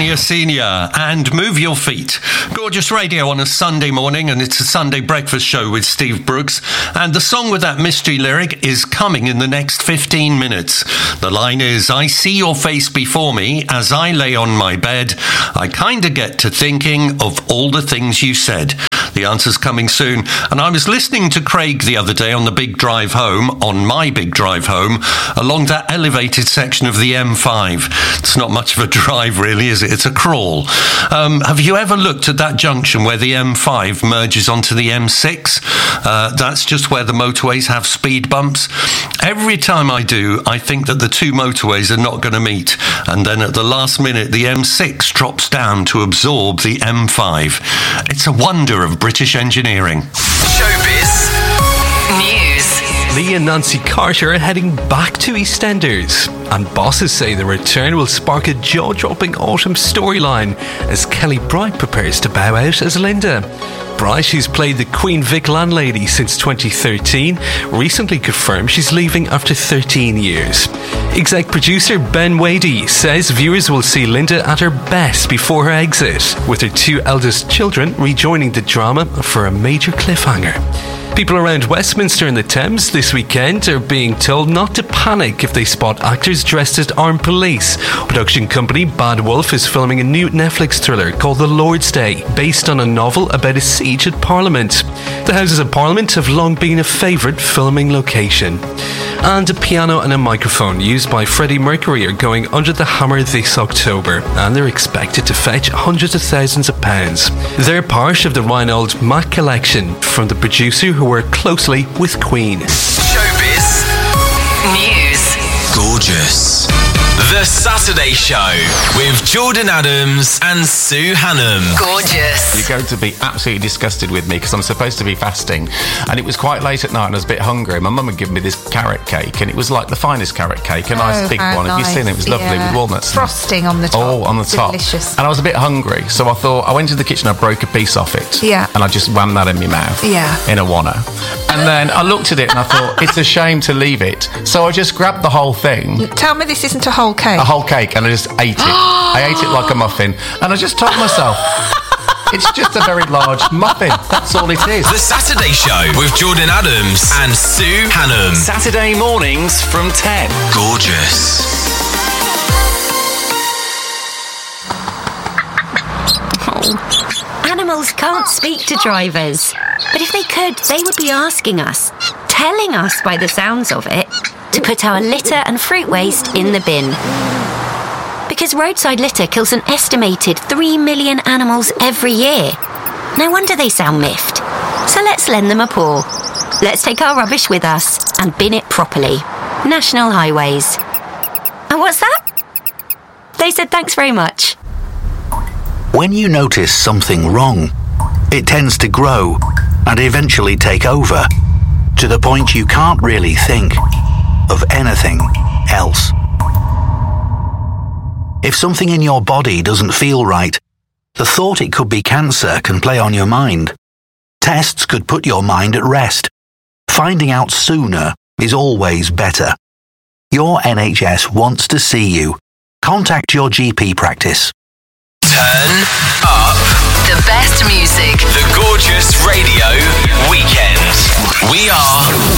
Tanya Senior and Move Your Feet. Gorgeous radio on a Sunday morning, and it's a Sunday breakfast show with Steve Brooks. And the song with that mystery lyric is coming in the next 15 minutes. The line is, I see your face before me as I lay on my bed. I kinda get to thinking of all the things you said. The answer's coming soon. And I was listening to Craig the other day on the big drive home, on my big drive home, along that elevated section of the M5. It's not much of a drive, really, is it? It's a crawl. Have you ever looked at that junction where the M5 merges onto the M6? That's just where the motorways have speed bumps. Every time I do, I think that the two motorways are not going to meet. And then at the last minute, the M6 drops down to absorb the M5. It's a wonder of British engineering. Showbiz News. Lee and Nancy Carter are heading back to EastEnders, and bosses say the return will spark a jaw-dropping autumn storyline as Kelly Bright prepares to bow out as Linda. Bright, who's played the Queen Vic landlady since 2013, recently confirmed she's leaving after 13 years. Exec producer Ben Wadey says viewers will see Linda at her best before her exit, with her two eldest children rejoining the drama for a major cliffhanger. People around Westminster and the Thames this weekend are being told not to panic if they spot actors dressed as armed police. Production company Bad Wolf is filming a new Netflix thriller called The Lord's Day, based on a novel about a siege at Parliament. The Houses of Parliament have long been a favourite filming location. And a piano and a microphone used by Freddie Mercury are going under the hammer this October, and they're expected to fetch hundreds of thousands of pounds. They're part of the Reinhold Mack collection from the producer who worked closely with Queen. Showbiz News. Gorgeous. The Saturday Show with Jordan Adams and Sue Hannam. Gorgeous. You're going to be absolutely disgusted with me because I'm supposed to be fasting, and it was quite late at night and I was a bit hungry. My mum had given me this carrot cake, and it was like the finest carrot cake, a nice big one. Have you seen it? It was lovely with walnuts. Frosting on the top. Oh, on the top. Delicious. And I was a bit hungry, so I thought, I went to the kitchen, I broke a piece off it. Yeah. And I just whammed that in my mouth. Yeah. In a wanna. And then I looked at it and I thought, it's a shame to leave it. So I just grabbed the whole thing. Tell me this isn't a whole cake. A whole cake, and I just ate it. I ate it like a muffin, and I just told myself, it's just a very large muffin. That's all it is. The Saturday Show with Jordan Adams and Sue Hannam. Saturday mornings from 10. Gorgeous. Animals can't speak to drivers, but if they could, they would be asking us, telling us by the sounds of it, to put our litter and fruit waste in the bin. Because roadside litter kills an estimated 3 million animals every year. No wonder they sound miffed. So let's lend them a paw. Let's take our rubbish with us and bin it properly. National Highways. And what's that? They said thanks very much. When you notice something wrong, it tends to grow and eventually take over, to the point you can't really think of anything else. If something in your body doesn't feel right, the thought it could be cancer can play on your mind. Tests could put your mind at rest. Finding out sooner is always better. Your NHS wants to see you. Contact your GP practice. Turn up the best music. The Gorgeous Radio Weekend. We are